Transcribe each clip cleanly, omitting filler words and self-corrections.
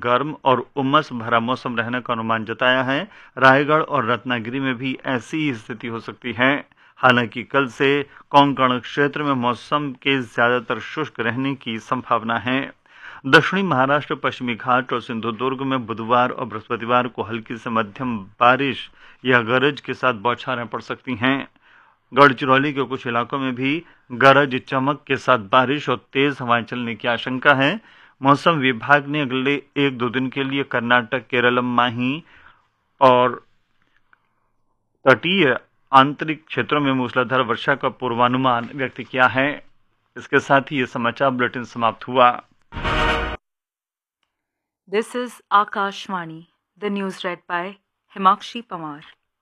गर्म और उमस भरा मौसम रहने का अनुमान जताया है। रायगढ़ और रत्नागिरी में भी ऐसी ही स्थिति हो सकती है। हालांकि कल से कोंकण क्षेत्र में मौसम के ज्यादातर शुष्क रहने की संभावना है। दक्षिणी महाराष्ट्र, पश्चिमी घाट और सिंधुदुर्ग में बुधवार और बृहस्पतिवार को हल्की से मध्यम बारिश या गरज के साथ बौछारें पड़ सकती हैं। गढ़चिरौली के कुछ इलाकों में भी गरज चमक के साथ बारिश और तेज हवाएं चलने की आशंका है। मौसम विभाग ने अगले 1-2 दिन के लिए कर्नाटक, केरलम, माही और तटीय आंतरिक क्षेत्रों में मूसलाधार वर्षा का पूर्वानुमान व्यक्त किया है। इसके साथ ही ये समाचार बुलेटिन समाप्त हुआ। This is Akashvani. The news read by Himakshi Pamar.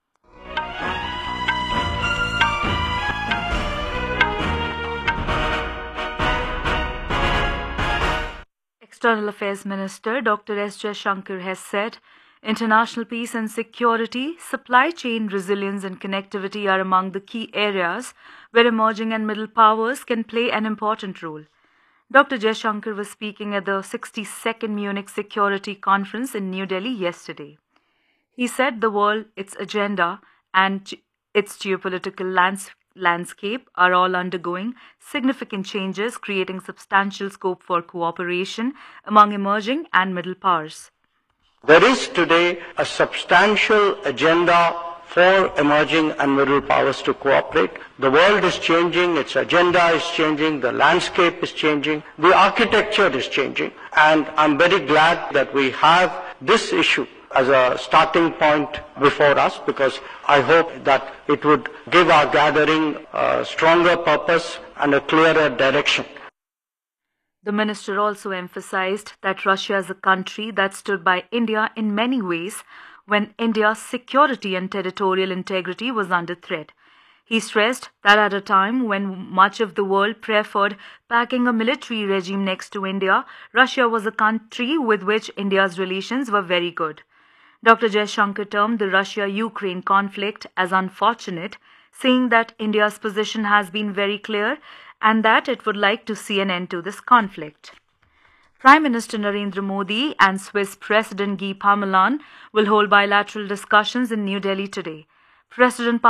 External Affairs Minister Dr. S. Jaishankar has said international peace and security, supply chain resilience and connectivity are among the key areas where emerging and middle powers can play an important role. Dr. Jaishankar was speaking at the 62nd Munich Security Conference in New Delhi yesterday. He said the world, its agenda, and its geopolitical landscape are all undergoing significant changes, creating substantial scope for cooperation among emerging and middle powers. There is today a substantial agenda for emerging and middle powers to cooperate. The world is changing, its agenda is changing, the landscape is changing, the architecture is changing, and I'm very glad that we have this issue as a starting point before us, because I hope that it would give our gathering a stronger purpose and a clearer direction. The minister also emphasized that Russia is a country that stood by India in many ways when India's security and territorial integrity was under threat. He stressed that at a time when much of the world preferred packing a military regime next to India, Russia was a country with which India's relations were very good. Dr. Jaishankar termed the Russia-Ukraine conflict as unfortunate, saying that India's position has been very clear and that it would like to see an end to this conflict. Prime Minister Narendra Modi and Swiss President Guy Parmelin will hold bilateral discussions in New Delhi today. President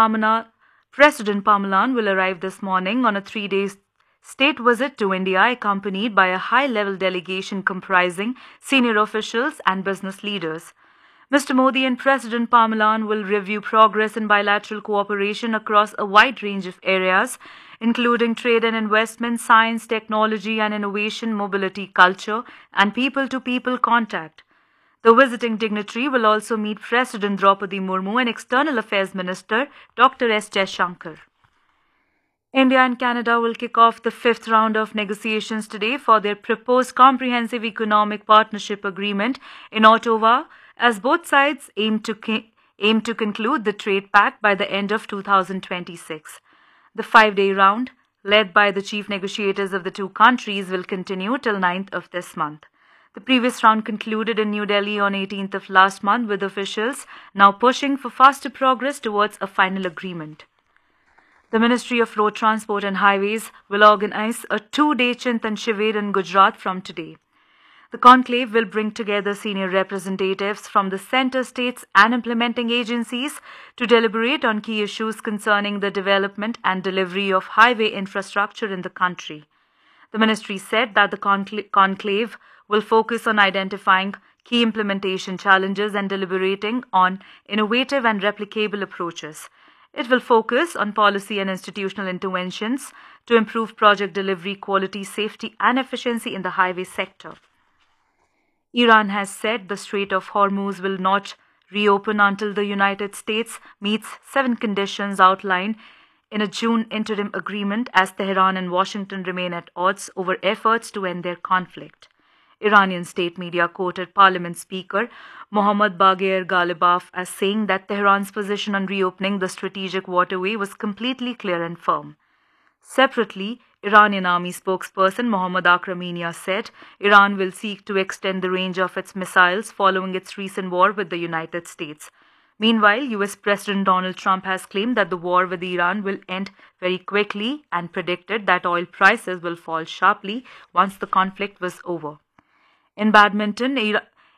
Parmelin will arrive this morning on a 3-day state visit to India, accompanied by a high-level delegation comprising senior officials and business leaders. Mr. Modi and President Parmelin will review progress in bilateral cooperation across a wide range of areas, including trade and investment, science, technology and innovation, mobility, culture, and people-to-people contact. The visiting dignitary will also meet President Draupadi Murmu and External Affairs Minister Dr. S. Jaishankar. India and Canada will kick off the 5th round of negotiations today for their proposed Comprehensive Economic Partnership Agreement in Ottawa, as both sides aim to conclude the trade pact by the end of 2026. The 5-day round, led by the chief negotiators of the two countries, will continue till 9th of this month. The previous round concluded in New Delhi on 18th of last month, with officials now pushing for faster progress towards a final agreement. The Ministry of Road Transport and Highways will organize a 2-day Chintan Shivir in Gujarat from today. The conclave will bring together senior representatives from the centre, states and implementing agencies to deliberate on key issues concerning the development and delivery of highway infrastructure in the country. The ministry said that the conclave will focus on identifying key implementation challenges and deliberating on innovative and replicable approaches. It will focus on policy and institutional interventions to improve project delivery, quality, safety and efficiency in the highway sector. Iran has said the Strait of Hormuz will not reopen until the United States meets 7 conditions outlined in a June interim agreement, as Tehran and Washington remain at odds over efforts to end their conflict. Iranian state media quoted Parliament Speaker Mohammad Bagher Ghalibaf as saying that Tehran's position on reopening the strategic waterway was completely clear and firm. Separately, Iranian army spokesperson Mohammad Akramenia said Iran will seek to extend the range of its missiles following its recent war with the United States. Meanwhile, US President Donald Trump has claimed that the war with Iran will end very quickly and predicted that oil prices will fall sharply once the conflict was over. In badminton,